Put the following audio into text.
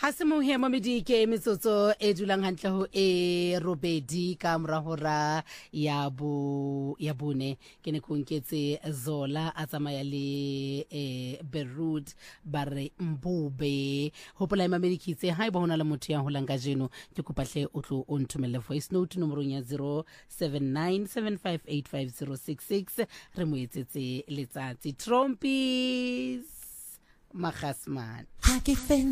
ga se mo hema medike metsotso e dulang hantle ho e robedi ka mora hora ya bone ke ne konketse Zola a tsamaya le Beirut ba re Mbube hopola ema medikitse ha iba hona le motho ya holang ka jeno ke kopahle o tlo o nthumelle voice note nomorong ya 0797585066 re mo etsetse letsatsi Trumpis Magasman